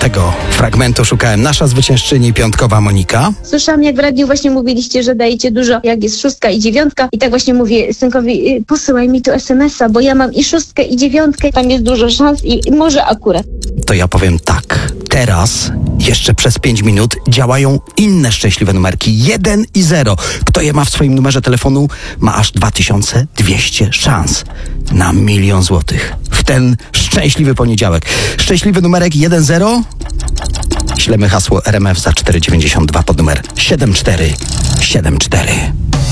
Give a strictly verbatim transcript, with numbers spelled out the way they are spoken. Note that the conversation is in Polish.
Tego fragmentu szukałem. Nasza zwyciężczyni piątkowa Monika. Słyszałam, jak w radiu właśnie mówiliście, że dajecie dużo, jak jest szóstka i dziewiątka. I tak właśnie mówię synkowi, y, posyłaj mi tu es em es a, bo ja mam i szóstkę i dziewiątkę. Tam jest dużo szans i, i może akurat. To ja powiem tak. Teraz, jeszcze przez pięć minut, działają inne szczęśliwe numerki. jeden i zero. Kto je ma w swoim numerze telefonu, ma aż dwa tysiące dwieście szans na milion złotych. W ten szczęśliwy poniedziałek. Szczęśliwy numerek jeden zero. Ślemy hasło R M F za cztery dziewięćdziesiąt dwa pod numer siedem cztery siedem cztery.